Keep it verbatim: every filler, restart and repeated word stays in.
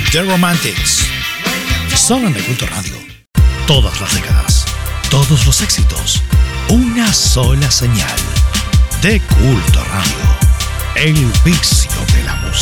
The Romantics. Solo en The Culto Radio. Todas las décadas, todos los éxitos, una sola señal. The Culto Radio. El vicio de la música.